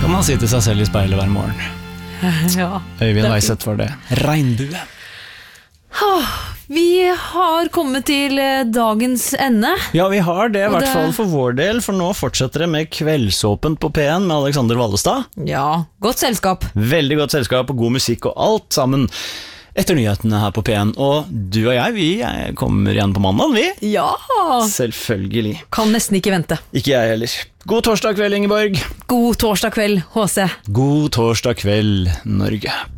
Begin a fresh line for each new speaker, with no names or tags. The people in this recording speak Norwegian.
kan man si til seg selv i speilet hver morgen.
Ja.
Øyvind Weiseth var det. Regnbue.
Vi har kommet til dagens ende.
Ja, vi har det, i
Og
hvert fall for vår del, for nå fortsetter det med Kveldsåpent på P1 med Alexander Vallestad.
Ja, godt selskap.
Veldig godt selskap og god musikk og alt sammen etter nyhetene her på P1. Og du og jeg, vi kommer igjen på mandag, vi.
Ja.
Selvfølgelig.
Kan nesten ikke vente.
Ikke jeg heller. God torsdag kveld, Ingeborg.
God torsdag kveld, HC.
God torsdag kveld, Norge.